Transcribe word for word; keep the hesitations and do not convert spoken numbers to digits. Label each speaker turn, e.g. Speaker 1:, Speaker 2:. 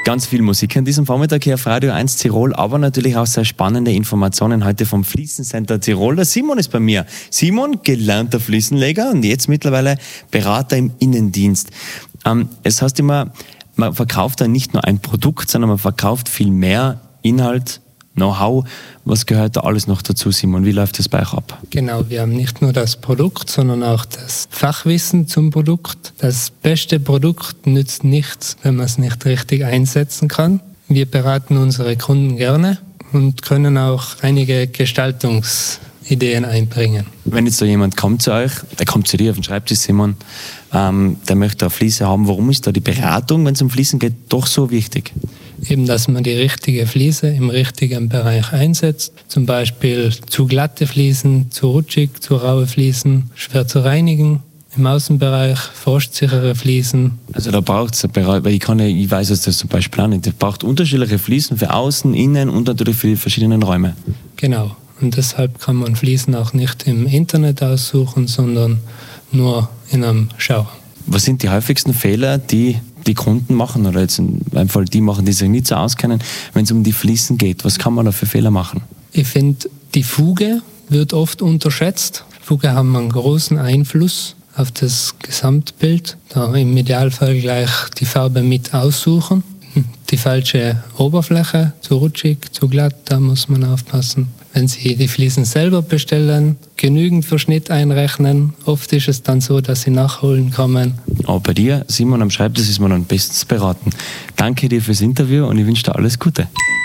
Speaker 1: Ganz viel Musik an diesem Vormittag hier auf Radio eins Tirol, aber natürlich auch sehr spannende Informationen heute vom Fliesencenter Tirol. Der Simon ist bei mir. Simon, gelernter Fliesenleger und jetzt mittlerweile Berater im Innendienst. Ähm, es heißt immer, man verkauft da nicht nur ein Produkt, sondern man verkauft viel mehr Inhalt, Know-how. Was gehört da alles noch dazu, Simon? Wie läuft das bei euch ab?
Speaker 2: Genau, wir haben nicht nur das Produkt, sondern auch das Fachwissen zum Produkt. Das beste Produkt nützt nichts, wenn man es nicht richtig einsetzen kann. Wir beraten unsere Kunden gerne und können auch einige Gestaltungsideen einbringen.
Speaker 1: Wenn jetzt da jemand kommt zu euch, der kommt zu dir auf den Schreibtisch, Simon, ähm, der möchte eine Fliese haben. Warum ist da die Beratung, wenn es um Fließen geht, doch so wichtig?
Speaker 2: Eben, dass man die richtige Fliese im richtigen Bereich einsetzt. Zum Beispiel zu glatte Fliesen, zu rutschig, zu raue Fliesen, schwer zu reinigen. Im Außenbereich frostsichere Fliesen. Also
Speaker 1: da braucht es, weil ich kann ja, ich weiß jetzt das zum Beispiel auch nicht, es braucht unterschiedliche Fliesen für außen, innen und natürlich für die verschiedenen Räume.
Speaker 2: Genau. Und deshalb kann man Fliesen auch nicht im Internet aussuchen, sondern nur in einem Schauer.
Speaker 1: Was sind die häufigsten Fehler, die die Kunden machen, oder jetzt in einem Fall die machen, die sich nicht so auskennen, wenn es um die Fliesen geht? Was kann man da für Fehler machen?
Speaker 2: Ich finde, die Fuge wird oft unterschätzt. Fuge haben einen großen Einfluss auf das Gesamtbild. Da im Idealfall gleich die Farbe mit aussuchen. Die falsche Oberfläche, zu rutschig, zu glatt, da muss man aufpassen. Wenn Sie die Fliesen selber bestellen, genügend Verschnitt einrechnen. Oft ist es dann so, dass Sie nachholen kommen.
Speaker 1: Aber bei dir, Simon, am Schreibtisch ist man dann bestens beraten. Danke dir fürs Interview und ich wünsche dir alles Gute.